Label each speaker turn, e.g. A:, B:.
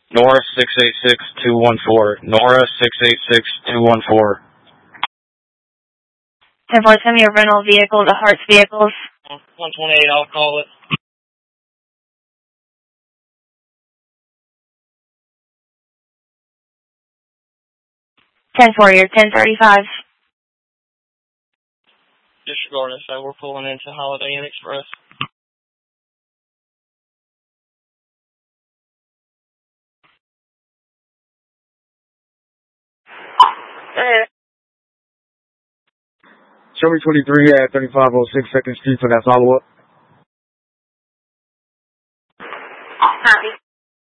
A: Nora 686-214. Nora 686-214.
B: 10-4, send me a rental vehicle to Hart's Vehicles.
C: 128, I'll call it.
B: 10-4, you're 1035.
C: Disregard us, so we're pulling into Holiday Inn Express.
D: Show me 23 at 3506 2nd Street for that follow-up.